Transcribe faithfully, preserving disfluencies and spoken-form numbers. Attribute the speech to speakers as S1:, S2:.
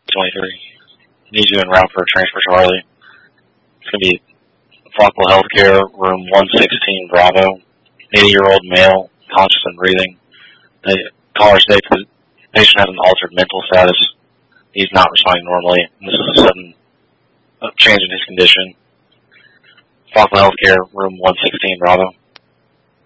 S1: twenty-three. Needs you en route for a transfer Charlie. It's going to be Rockwell Healthcare, room one sixteen, Bravo. eighty-year-old male, conscious and breathing. The caller states that the patient has an altered mental status. He's not responding normally. This is a sudden change in his condition. Rockwell Healthcare, room one sixteen, Bravo.